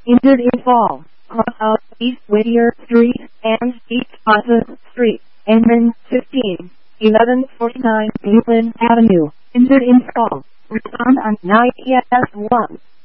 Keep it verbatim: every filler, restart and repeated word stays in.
Injured in fall. Cross East Whittier Street and East Plaza Street. N fifteen, eleven forty-nine Cleveland Avenue. Injured in fall. Respond on nine E S one.